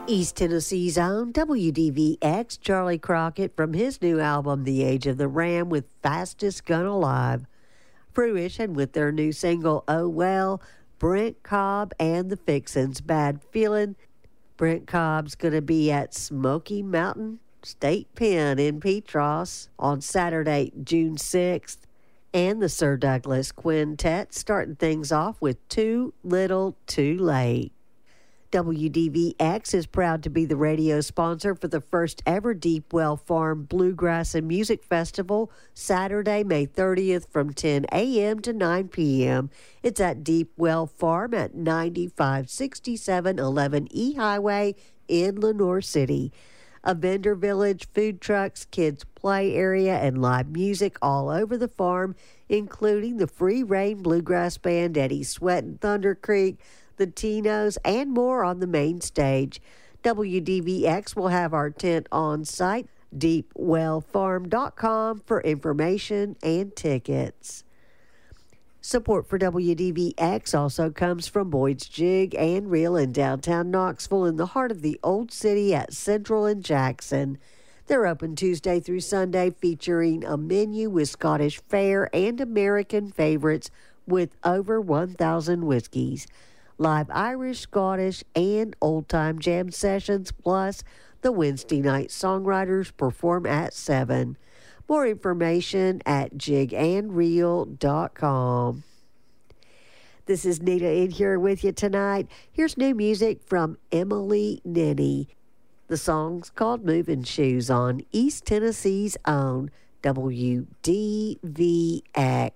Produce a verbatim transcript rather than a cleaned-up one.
East Tennessee's own W D V X, Charlie Crockett, from his new album, The Age of the Ram, with Fastest Gun Alive. Fruition with their new single, Oh Well, Brent Cobb and the Fixins, Bad Feelin'. Brent Cobb's going to be at Smoky Mountain State Pen in Petros on Saturday, June sixth. And the Sir Douglas Quintet starting things off with Too Little Too Late. W D V X is proud to be the radio sponsor for the first ever Deep Well Farm Bluegrass and Music Festival, Saturday, May thirtieth from ten a.m. to nine p.m. It's at Deep Well Farm at ninety-five sixty-seven eleven E Highway in Lenoir City. A vendor village, food trucks, kids play area, and live music all over the farm, including the Free Reign Bluegrass Band, Eddie Sweat and Thunder Creek, the Tinos, and more on the main stage. W D V X will have our tent on site, deep well farm dot com, for information and tickets. Support for W D V X also comes from Boyd's Jig and Reel in downtown Knoxville, in the heart of the Old City at Central and Jackson. They're open Tuesday through Sunday, featuring a menu with Scottish fare and American favorites with over one thousand whiskeys. Live Irish, Scottish, and old-time jam sessions, plus the Wednesday night songwriters perform at seven. More information at jig and reel dot com. This is Nita in here with you tonight. Here's new music from Emily Nenny. The song's called Moving Shoes on East Tennessee's own W D V X.